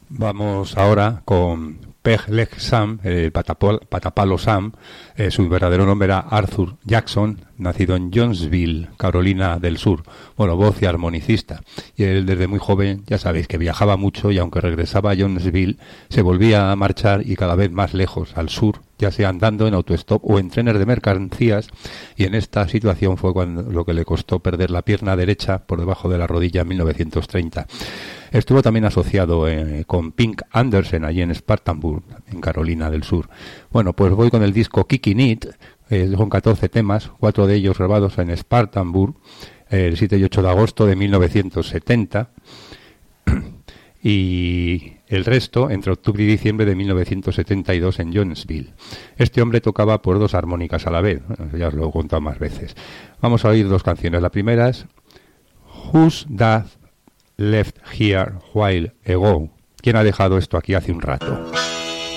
Vamos ahora con Peg Leg Sam, Patapalo Sam. Su verdadero nombre era Arthur Jackson, nacido en Jonesville, Carolina del Sur. Bueno, voz y armonicista. Y él desde muy joven, ya sabéis, que viajaba mucho y aunque regresaba a Jonesville, se volvía a marchar y cada vez más lejos, al sur, ya sea andando en autostop o en trenes de mercancías, y en esta situación fue cuando lo que le costó perder la pierna derecha por debajo de la rodilla en 1930. Estuvo también asociado con Pink Anderson allí en Spartanburg, en Carolina del Sur. Bueno, pues voy con el disco Kickin' It, son 14 temas, 4 de ellos grabados en Spartanburg, el 7 y 8 de agosto de 1970, y el resto entre octubre y diciembre de 1972 en Jonesville. Este hombre tocaba por 2 armónicas a la vez, ya os lo he contado más veces. Vamos a oír 2 canciones. La primera es Who's That Left Here While Ago. ¿Quién ha dejado esto aquí hace un rato?